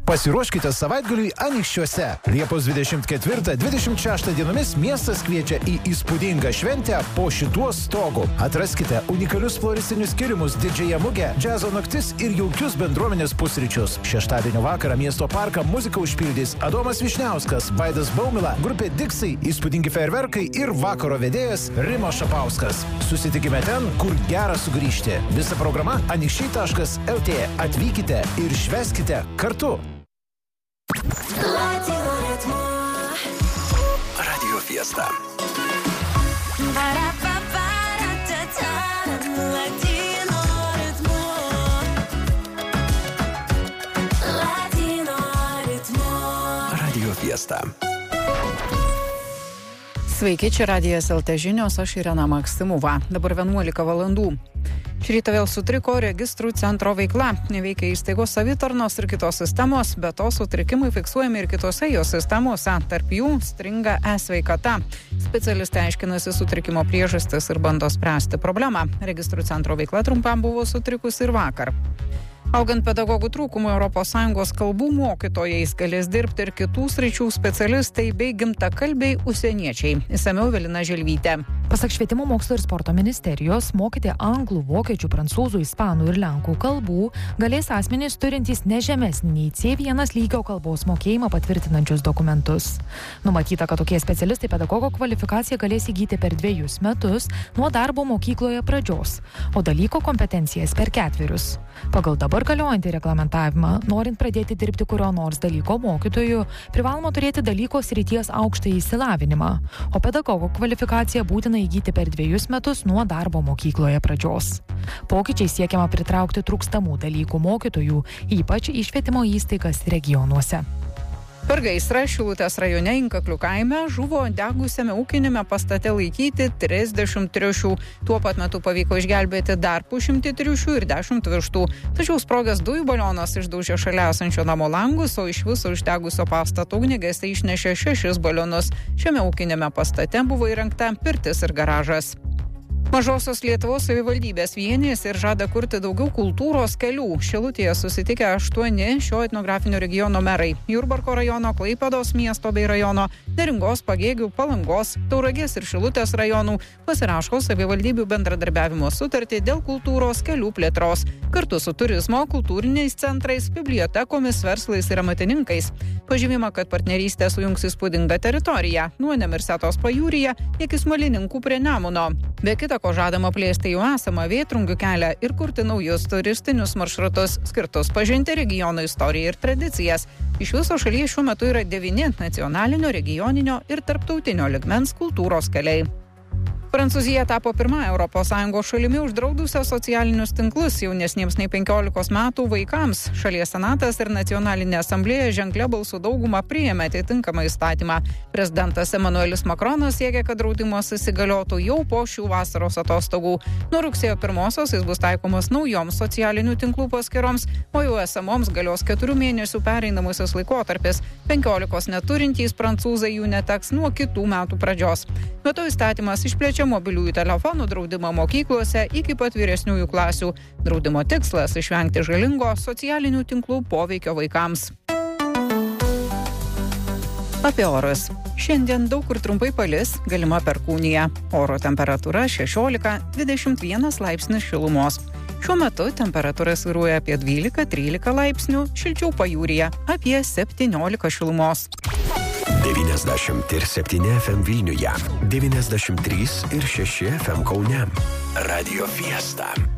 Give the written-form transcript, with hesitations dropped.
Pasiruoškite savaitgaliui Anykščiuose. Liepos 24-26 dienomis miestas kviečia į įspūdingą šventę po šituo stogu. Atraskite unikalius floristinius skirimus, didžiąją mugę, džiazo naktis ir jaukius bendruomenės pusryčius. Šeštadienio vakarą miesto parką muziką užpildys Adomas Višniauskas, Vaidas Baumila, grupė Diksai, įspūdingi fejerverkai ir vakaro vedėjas Rimo Šapauskas. Susitikime ten, kur gera sugrįžti. Visa programa anykščiai.lt. Atvykite ir švęskite kartu. Radio Fiesta. Radio Fiesta. Sveiki, čia Radijas LT žinios, aš Irena Maksimova. Dabar 11 valandų. Šį rytą vėl sutriko registrų centro veikla. Neveikia įstaigos savitarnos ir kitos sistemos, bet to sutrikimai fiksuojami ir kitose jos sistemose. Tarp jų stringa e-sveikata. Specialistai aiškinasi sutrikimo priežastis ir bando spręsti problemą. Registrų centro veikla trumpam buvo sutrikusi ir vakar. Augant pedagogų trūkumų, ES kalbų mokytojais galės dirbti ir kitų sričių specialistai bei gimtakalbiai užsieniečiai. Išsamiau Evelina Želvytė. Pasak Švietimo mokslo ir sporto ministerijos, mokyti anglų, vokiečių, prancūzų, ispanų ir lenkų kalbų galės asmenys turintys ne žemesnį nei C1 lygio kalbos mokėjimą patvirtinančius dokumentus. Numatyta, kad tokie specialistai pedagogo kvalifikaciją galės įgyti per 2 metus nuo darbo mokykloje pradžios, o dalyko kompetencijas per 4. Pagal dabar galiojantį reglamentavimą, norint pradėti dirbti kurio nors dalyko mokytojų, privaloma turėti dalyko srities aukštąjį išsilavinimą, o pedagogo kvalifikaciją būtina įgyti per 2 metus nuo darbo mokykloje pradžios. Pokyčiai siekiama pritraukti trūkstamų dalykų mokytojų, ypač į švietimo įstaigas regionuose. Per gaisrą Šilutės rajone Inkaklių kaime žuvo degusiame ūkinėme pastate laikyti 30 triušių. Tuo pat metu pavyko išgelbėti dar 100 triušių ir 10 vištų. Tačiau sprogęs dujų balionas išdaužė šalia esančio namo langus, o iš viso išdegusio pastato ugniagesiai išnešė 6 balionus. Šiame ūkinėme pastate buvo įrengta pirtis ir garažas. Mažosios Lietuvos savivaldybės vienijasi ir žada kurti daugiau kultūros kelių. Šilutėje susitikę 8 šio etnografinio regiono merai – Jurbarko rajono, Klaipėdos miesto bei rajono, Neringos, Pagėgių, Palangos, Tauragės ir Šilutės rajonų pasirašo savivaldybių bendradarbiavimo sutartį dėl kultūros kelių plėtros, kartu su turizmo, kultūriniais centrais, bibliotekomis, verslais ir amatininkais. Pažymima, kad partnerystė sujungs įspūdingą teritoriją nuo Nemirsetos pajūryje iki Smalininkų prie Nemuno. Be kita ko žadama plėsti jau esamą Vėtrungių kelią ir kurti naujus turistinius maršrutus, skirtus pažinti regiono istoriją ir tradicijas. Iš viso šalyje šiuo metu yra 9 nacionalinio, regioninio ir tarptautinio lygmens kultūros keliai. Prancūzija tapo pirmąja ES šalimi uždraudusią socialinius tinklus jaunesniems nei 15 metų vaikams. Šalies senatas ir nacionalinė asamblėja ženklia balsų daugumą priėmė atitinkamą įstatymą. Prezidentas Emmanuelis Macronas siekia, kad draudimas įsigaliotų jau po šių vasaros atostogų. Nuo rugsėjo 1 jis bus taikomas naujoms socialinių tinklų paskyroms, o jau esamoms galios 4 mėnesių pereinamusis laikotarpis. 15 neturintys prancūzai jų neteks nuo kitų metų pradžios. Be to įstatymas išplečia mobiliųjų telefonų draudimą mokyklose iki pat vyresniųjų klasių. Draudimo tikslas – išvengti žalingo socialinių tinklų poveikio vaikams. Apie orus. Šiandien daug kur trumpai palis, galima perkūnija. Oro temperatūra 16-21 laipsnis šilumos. Šiuo metu temperatūra svyruoja apie 12-13 laipsnių, šilčiau pajūryje apie 17 šilumos. 97 FM Vilniuje, 93 ir 6 FM Kaune. Radio Fiesta.